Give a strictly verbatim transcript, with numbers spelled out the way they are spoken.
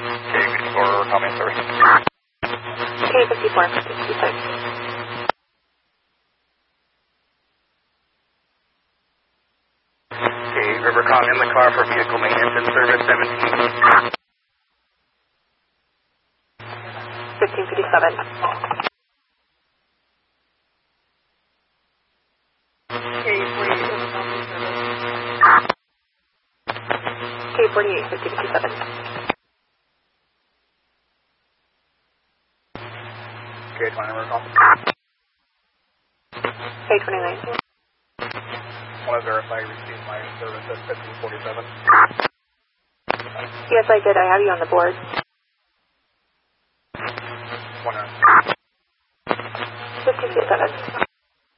K fifty-four, comment service. K fifty-four, fifty-six. Okay, Rivercom in the car for vehicle maintenance and service seventeen. fifteen fifty-seven. K forty-eight, fifty fifty-seven. K twenty, Rivercom. K twenty-nine. Want to verify you received my service at fifteen forty-seven? Yes, I did. I have you on the board.